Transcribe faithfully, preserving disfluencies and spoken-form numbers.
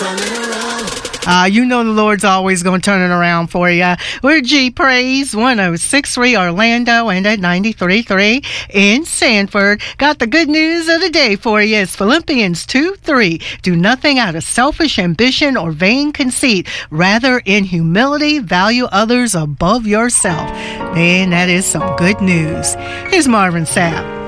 Uh, you know the Lord's always going to turn it around for you. We're G Praise, one oh six point three Orlando and at ninety-three point three in Sanford. Got the good news of the day for you. It's Philippians two three. Do nothing out of selfish ambition or vain conceit. Rather, in humility, value others above yourself. Man, that is some good news. Here's Marvin Sapp.